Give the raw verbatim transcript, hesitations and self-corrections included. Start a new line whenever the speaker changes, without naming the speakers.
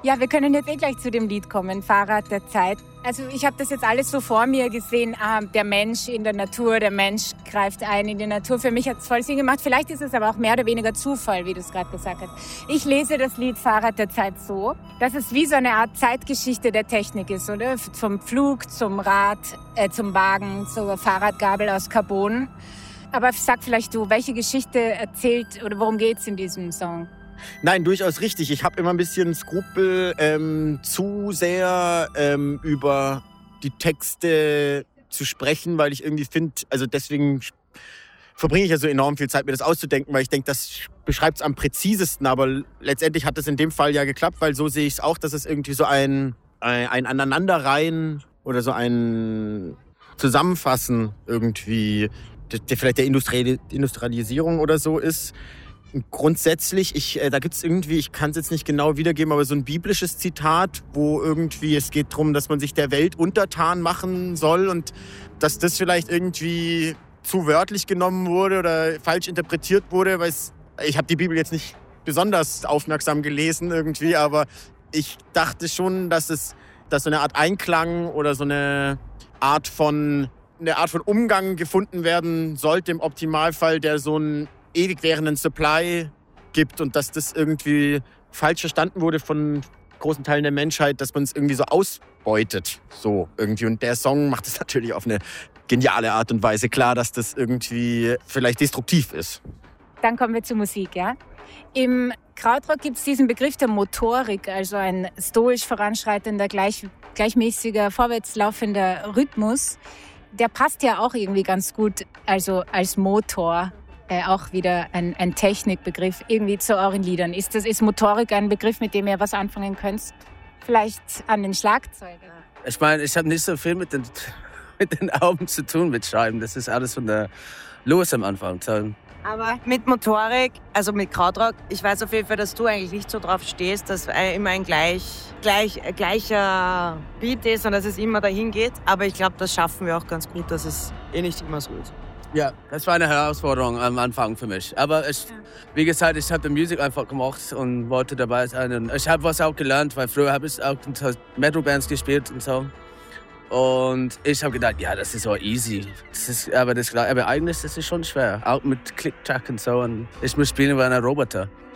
Ja, wir können jetzt eh gleich zu dem Lied kommen, Fahrrad der Zeit. Also ich habe das jetzt alles so vor mir gesehen, ah, der Mensch in der Natur, der Mensch greift ein in die Natur. Für mich hat es voll Sinn gemacht. Vielleicht ist es aber auch mehr oder weniger Zufall, wie du es gerade gesagt hast. Ich lese das Lied Fahrrad der Zeit so, dass es wie so eine Art Zeitgeschichte der Technik ist, oder? Zum Flug, zum Rad, äh, zum Wagen, zur Fahrradgabel aus Carbon. Aber sag vielleicht du, welche Geschichte erzählt oder worum geht's in diesem Song?
Nein, durchaus richtig. Ich habe immer ein bisschen Skrupel, ähm, zu sehr ähm, über die Texte zu sprechen, weil ich irgendwie finde, also deswegen verbringe ich ja so enorm viel Zeit, mir das auszudenken, weil ich denke, das beschreibt es am präzisesten. Aber letztendlich hat es in dem Fall ja geklappt, weil so sehe ich es auch, dass es irgendwie so ein, ein, ein Aneinanderreihen oder so ein Zusammenfassen irgendwie der, vielleicht der Industrie, Industrialisierung oder so ist. Grundsätzlich, ich, äh, da gibt es irgendwie, ich kann es jetzt nicht genau wiedergeben, aber so ein biblisches Zitat, wo irgendwie es geht darum, dass man sich der Welt untertan machen soll und dass das vielleicht irgendwie zu wörtlich genommen wurde oder falsch interpretiert wurde, weil ich habe die Bibel jetzt nicht besonders aufmerksam gelesen irgendwie, aber ich dachte schon, dass es dass so eine Art Einklang oder so eine Art von eine Art von Umgang gefunden werden sollte im Optimalfall, der so ein ewig währenden Supply gibt und dass das irgendwie falsch verstanden wurde von großen Teilen der Menschheit, dass man es irgendwie so ausbeutet, so irgendwie. Und der Song macht es natürlich auf eine geniale Art und Weise klar, dass das irgendwie vielleicht destruktiv ist.
Dann kommen wir zur Musik, ja? Im Krautrock gibt es diesen Begriff der Motorik, also ein stoisch voranschreitender, gleich, gleichmäßiger, vorwärtslaufender Rhythmus. Der passt ja auch irgendwie ganz gut, also als Motor. Äh, auch wieder ein, ein Technikbegriff irgendwie zu euren Liedern. Ist, das, ist Motorik ein Begriff, mit dem ihr was anfangen könnt? Vielleicht an den Schlagzeuger?
Ich meine, ich habe nicht so viel mit den, mit den Augen zu tun mit Schreiben. Das ist alles von der Louis am Anfang. So.
Aber mit Motorik, also mit Krautrock, ich weiß auf jeden Fall, dass du eigentlich nicht so drauf stehst, dass immer ein gleich, gleich, gleicher Beat ist und dass es immer dahin geht. Aber ich glaube, das schaffen wir auch ganz gut, dass es eh nicht immer so ist.
Ja, das war eine Herausforderung am Anfang für mich. Aber ich, wie gesagt, ich habe die Musik einfach gemacht und wollte dabei sein. Und ich habe was auch gelernt, weil früher habe ich auch in Metal-Bands gespielt und so. Und ich habe gedacht, ja, das ist so easy. Das ist, aber, das, aber eigentlich ist es schon schwer, auch mit Click-Track und so. Und ich muss spielen wie ein Roboter.